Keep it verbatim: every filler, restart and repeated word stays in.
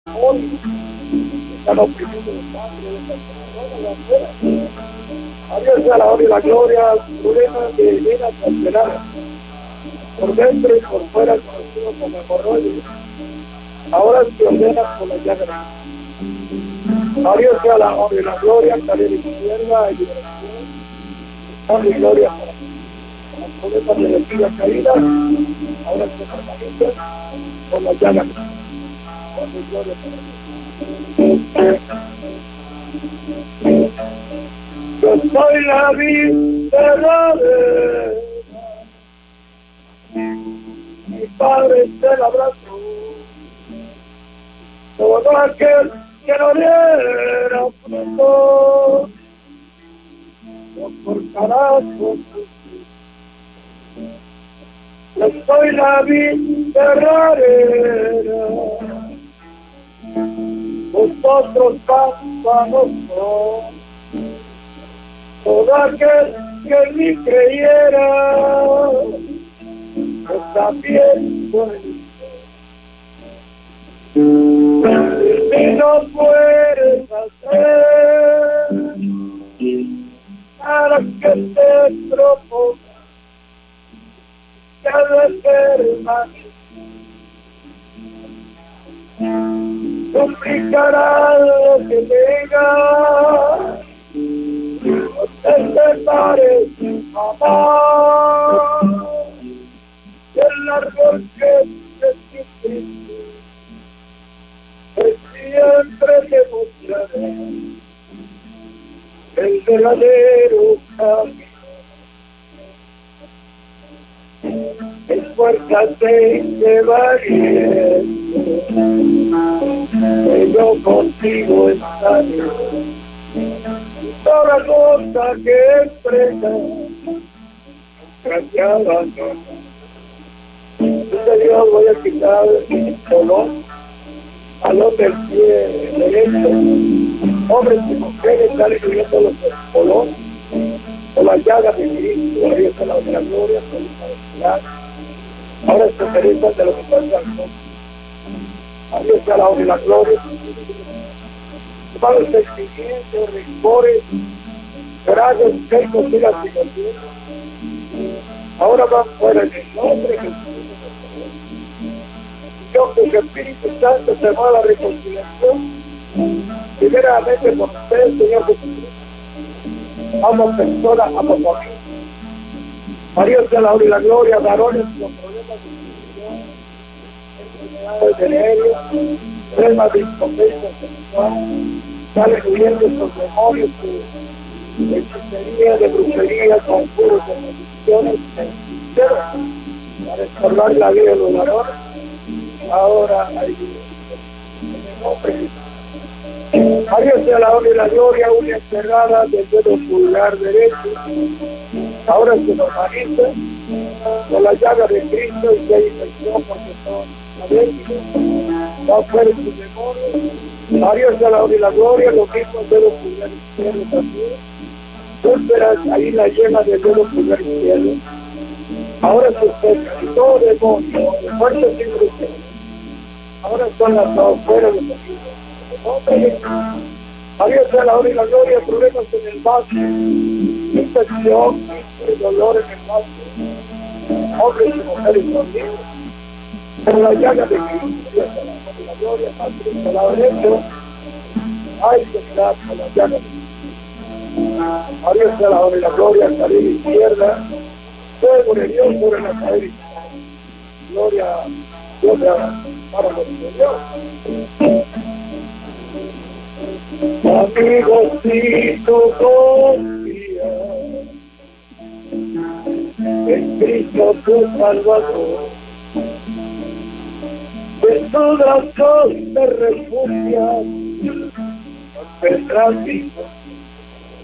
hoy están oprimidos los padres de esta persona, afuera. A Dios sea la honra y la gloria, problemas de venas canceladas, por dentro y por fuera conocido como hemorroides, ahora se ordena por la llaga. A Dios sea la honra y la gloria, calidad izquierda y liberación, honra y gloria para los problemas de energía caída, ahora se normalizan por la llaga. Honra y gloria para Dios. Yo soy la vida verdadera, mi Padre te la abrazó, todo aquel que no diera fruto, lo cortará con sus pies. Yo soy la vida verdadera, vosotros pámpanos son. Todo aquel que en mí creyera, pues también soy. Si no puedes hacer nada que te proponga, que ha de ser más, suplicará lo que tenga. No te parece jamás el árbol que te existe, que siempre te mostraré el verdadero camino. Esfuérzate de valiente, que yo contigo estaré. Toda cosa que expresa te abandona. Este Dios voy a quitar el dolor al hombre del pie derecho. Hombres y mujeres están incluyendo los del dolor o las llagas de Cristo. Ahí está la otra gloria, la felicidad. Ahora se interesan de lo que pasa al mundo. Ahí está la honra y la gloria. Malos sentimientos, rencores, gracias, secos y las situaciones. Ahora van fuera en el nombre de Jesús. Yo que el Espíritu Santo te va a la reconciliación, primeramente por usted, Señor Jesucristo. Amo personas, amo familia. María sea la honra y la gloria, varones con problemas de enfermedades de nervios, problemas de impotencia sexual. Sale huyendo estos demonios de, de hechicería, de brujería, conjuros, de maldiciones, para restaurar la vida de los varones. Ahora hay en el nombre de Jesús. María sea la honra y la gloria, una encerrada del dedo pulgar derecho. Ahora se normaliza con la llaga de Cristo y que hay infección porque son diabéticos. Va fuera sus demonios. María sea la honra y la gloria, lo mismo el dedo pulgar izquierdo también. Úlceras, ahí la llena del dedo pulgar izquierdo. Ahora se seca, y todo demonio, de fuerte sin brujería. Ahora son las dos fuera de la María sea la honra y la gloria, problemas en el vaso, infección, dolor en el vaso. Hombres y mujeres son libres. Pero la llaga de Cristo, la gloria, Padre, al lado derecho, hay que mirar por la llaga de Cristo. María sea la honra y la gloria, al salir izquierda, fuego de Dios sobre la cadera izquierda. Gloria, gloria para nuestro Dios. Amigo, si tú confías en Cristo tu Salvador, en tu brazos te refugias, no tendrás hijos